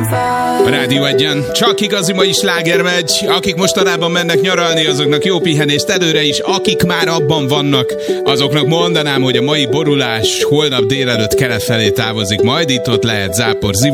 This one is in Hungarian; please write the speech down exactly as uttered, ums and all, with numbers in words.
A Rádió Egyen csak igazi mai sláger megy. Akik mostanában mennek nyaralni, azoknak jó pihenést előre is. Akik már abban vannak, azoknak mondanám, hogy a mai borulás holnap délelőtt kelet felé távozik. Majd itt ott lehet zápor,